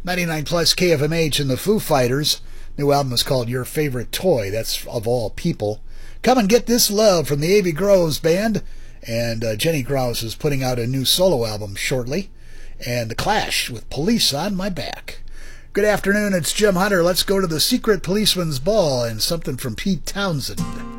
99 plus KFMH and the Foo Fighters. New album is called Your Favorite Toy. That's of all people. Come and Get This Love from the A.V. Groves Band. And Jenny Grouse is putting out a new solo album shortly. And The Clash with Police on My Back. Good afternoon, it's Jim Hunter. Let's go to the Secret Policeman's Ball and something from Pete Townsend.